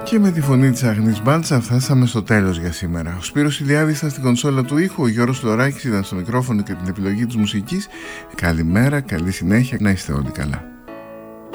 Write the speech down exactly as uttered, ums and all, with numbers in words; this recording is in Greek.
Και με τη φωνή της Αγνής Μπάλτσα φτάσαμε στο τέλος για σήμερα. Ο Σπύρος Ηλιάδης ήταν στην κονσόλα του ήχου, ο Γιώργος Λοράκης ήταν στο μικρόφωνο και την επιλογή της μουσικής. Καλημέρα, καλή συνέχεια, να είστε όλοι καλά.